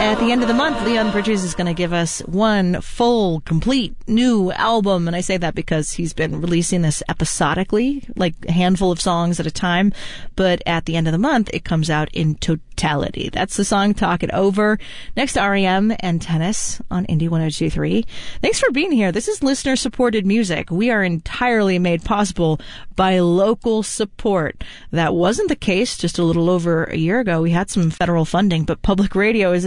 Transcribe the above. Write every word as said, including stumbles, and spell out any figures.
at the end of the month, Leon Bridges is going to give us one full, complete, new album. And I say that because he's been releasing this episodically, like a handful of songs at a time. But at the end of the month, it comes out in totality. That's the song Talk It Over. Next to R E M and Tennis on Indie one oh two point three. Thanks for being here. This is listener-supported music. We are entirely made possible by local support. That wasn't the case just a little over a year ago. We had some federal funding, but public radio is